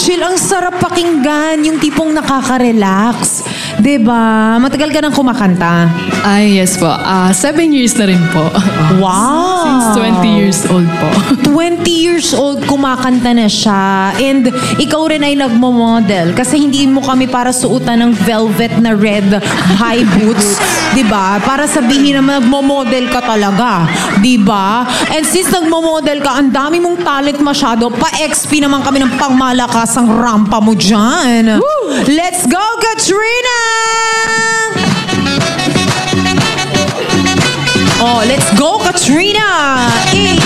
chill. Ang sarap pakinggan. Yung tipong nakaka-relax. Diba? Matagal ka nang kumakanta? Ay, yes po. 7 years na rin po. Wow! Since 20 years old po. 20 years old, kumakanta na siya. And ikaw rin ay nagmo-model. Kasi hindi mo kami para suotan ng velvet na red high boots. Diba? Para sabihin na nagmo-model ka talaga. Diba? And since nagmo-model ka, ang dami mong talent masyado. Pa-XP naman kami ng pangmalakasang rampa mo dyan. Woo! Let's go, Katrina! Oh, let's go, Katrina!